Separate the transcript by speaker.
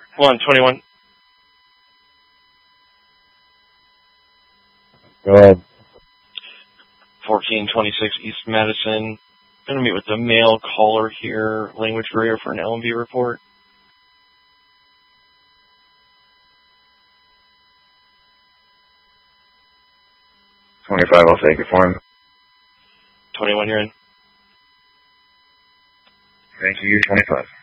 Speaker 1: Hold on, 21.
Speaker 2: Go ahead.
Speaker 1: 1426 East Madison. I'm going to meet with the male caller here, language barrier for an LMB report.
Speaker 2: 25, I'll take it for him.
Speaker 1: 21, you're in.
Speaker 2: Thank you, 25.